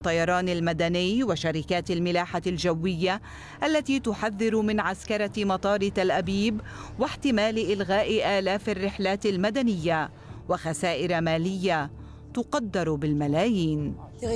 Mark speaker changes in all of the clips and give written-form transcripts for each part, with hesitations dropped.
Speaker 1: الطيران المدني وشركات الملاحة الجوية التي تحذر من عسكرة مطار تل أبيب واحتمال إلغاء آلاف الرحلات المدنية وخسائر مالية تقدر بالملايين.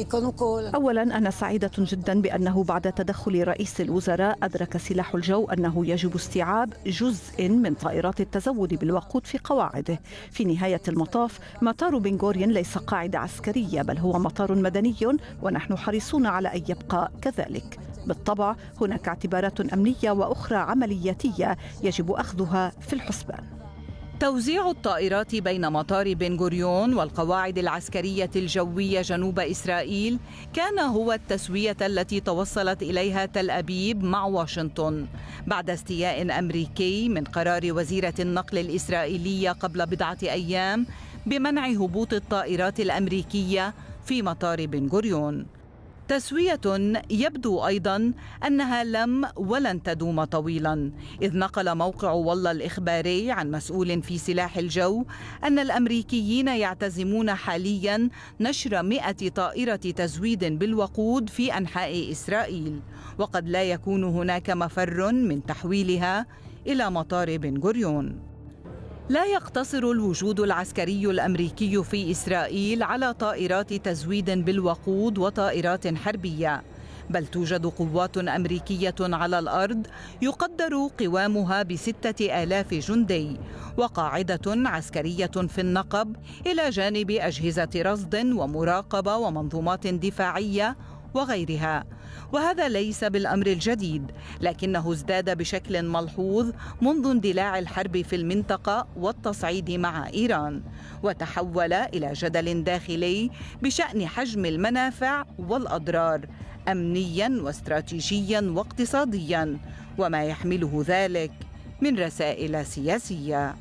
Speaker 2: أولا أنا سعيدة جدا بأنه بعد تدخل رئيس الوزراء أدرك سلاح الجو أنه يجب استيعاب جزء من طائرات التزود بالوقود في قواعده. في نهاية المطاف مطار بن غوريون ليس قاعدة عسكرية بل هو مطار مدني ونحن حريصون على أن يبقى كذلك. بالطبع هناك اعتبارات أمنية وأخرى عملياتية يجب أخذها في الحسبان.
Speaker 1: توزيع الطائرات بين مطار بن غوريون والقواعد العسكرية الجوية جنوب إسرائيل كان هو التسوية التي توصلت إليها تل أبيب مع واشنطن بعد استياء أمريكي من قرار وزيرة النقل الإسرائيلية قبل بضعة أيام بمنع هبوط الطائرات الأمريكية في مطار بن غوريون. تسوية يبدو أيضا أنها لم ولن تدوم طويلا، إذ نقل موقع والله الإخباري عن مسؤول في سلاح الجو أن الأمريكيين يعتزمون حاليا نشر 100 طائرة تزويد بالوقود في أنحاء إسرائيل، وقد لا يكون هناك مفر من تحويلها إلى مطار بن غوريون. لا يقتصر الوجود العسكري الأمريكي في إسرائيل على طائرات تزويد بالوقود وطائرات حربية، بل توجد قوات أمريكية على الأرض يقدر قوامها ب6,000 جندي وقاعدة عسكرية في النقب إلى جانب أجهزة رصد ومراقبة ومنظومات دفاعية وغيرها. وهذا ليس بالأمر الجديد، لكنه ازداد بشكل ملحوظ منذ اندلاع الحرب في المنطقة والتصعيد مع إيران، وتحول إلى جدل داخلي بشأن حجم المنافع والأضرار أمنياً واستراتيجياً واقتصادياً، وما يحمله ذلك من رسائل سياسية.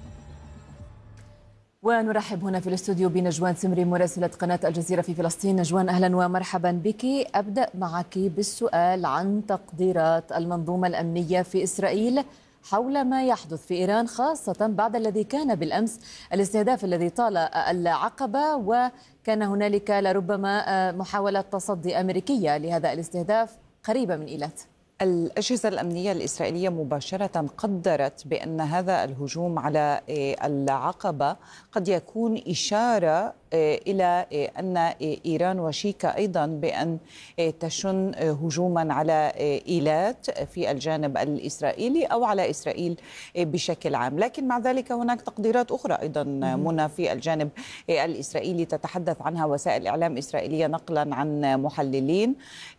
Speaker 3: ونرحب هنا في الاستوديو بنجوان سمري مراسلة قناة الجزيرة في فلسطين. نجوان أهلا ومرحبا بك. أبدأ معك بالسؤال عن تقديرات المنظومة الأمنية في إسرائيل حول ما يحدث في إيران، خاصة بعد الذي كان بالأمس الاستهداف الذي طال العقبة، وكان هنالك لربما محاولة تصدي أمريكية لهذا الاستهداف قريبة من إيلات.
Speaker 4: الأجهزة الأمنية الإسرائيلية مباشرة قدرت بأن هذا الهجوم على العقبة قد يكون إشارة إلى أن إيران وشيكة أيضا بأن تشن هجوما على إيلات في الجانب الإسرائيلي أو على إسرائيل بشكل عام. لكن مع ذلك هناك تقديرات أخرى أيضا منى في الجانب الإسرائيلي تتحدث عنها وسائل إعلام إسرائيلية نقلا عن محللين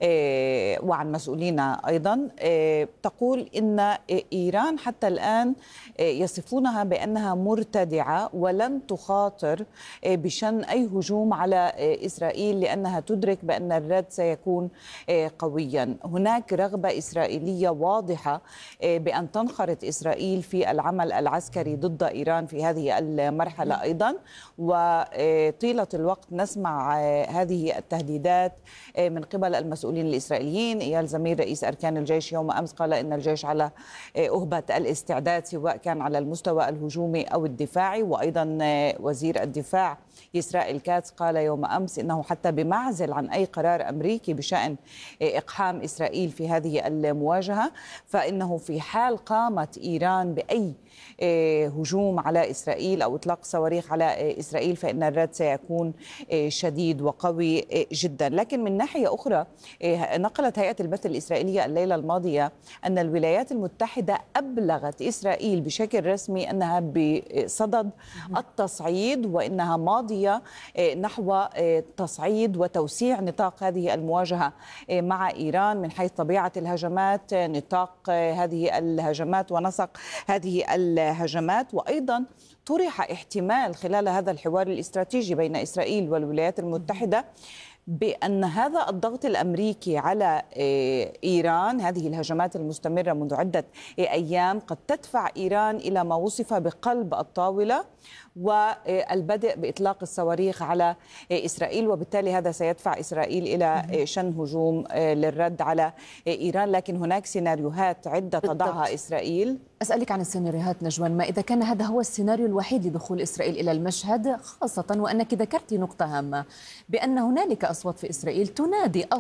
Speaker 4: وعن مسؤولين أيضا، تقول إن إيران حتى الآن يصفونها بأنها مرتدعة ولن تخاطر بشن أي هجوم على إسرائيل لأنها تدرك بأن الرد سيكون قويا. هناك رغبة إسرائيلية واضحة بأن تنخرط إسرائيل في العمل العسكري ضد إيران في هذه المرحلة أيضا، وطيلة الوقت نسمع هذه التهديدات من قبل المسؤولين الإسرائيليين. إيال زمير رئيس أركان الجيش يوم أمس قال إن الجيش على أهبة الاستعداد سواء كان على المستوى الهجومي أو الدفاعي، وأيضا وزير الدفاع إسرائيل كاتس قال يوم أمس إنه حتى بمعزل عن أي قرار أمريكي بشأن إقحام إسرائيل في هذه المواجهة، فإنه في حال قامت إيران بأي هجوم على إسرائيل أو إطلاق صواريخ على إسرائيل فإن الرد سيكون شديد وقوي جدا. لكن من ناحية أخرى نقلت هيئة البث الإسرائيلية الليلة الماضية أن الولايات المتحدة أبلغت إسرائيل بشكل رسمي أنها بصدد التصعيد وإنها ماضية نحو تصعيد وتوسيع نطاق هذه المواجهة مع إيران من حيث طبيعة الهجمات، نطاق هذه الهجمات ونسق هذه الهجمات. وأيضا طرح احتمال خلال هذا الحوار الاستراتيجي بين إسرائيل والولايات المتحدة بأن هذا الضغط الأمريكي على إيران، هذه الهجمات المستمرة منذ عدة أيام، قد تدفع إيران إلى ما وصف بقلب الطاولة والبدء بإطلاق الصواريخ على إسرائيل، وبالتالي هذا سيدفع إسرائيل إلى شن هجوم للرد على إيران. لكن هناك سيناريوهات عدة تضعها إسرائيل.
Speaker 3: أسألك عن السيناريوهات نجوان، ما إذا كان هذا هو السيناريو الوحيد لدخول إسرائيل إلى المشهد، خاصة وأنك ذكرتي نقطة هامة بأن هنالك أصوات في إسرائيل تنادي